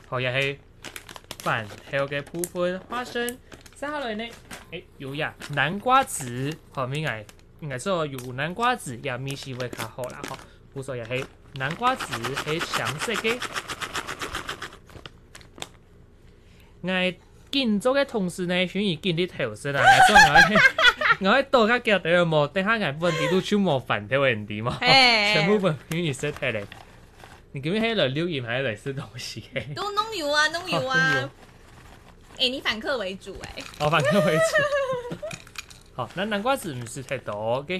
好也是饭后嘅部分花生，接下来呢，有呀南瓜子，好应该说有南瓜子也米是会较好啦，吼，无所也是南瓜子係常色嘅。我建築嘅同時呢，選而建啲調色啊，我喺多加腳底冇，等下我本地都全冇飯條人哋嘛，全部本選而色睇嚟。你咁樣喺度留言還是嚟吃東西？ 都弄油啊，弄油啊！你反客為主我反客為主。好，那南瓜子唔是太多嘅。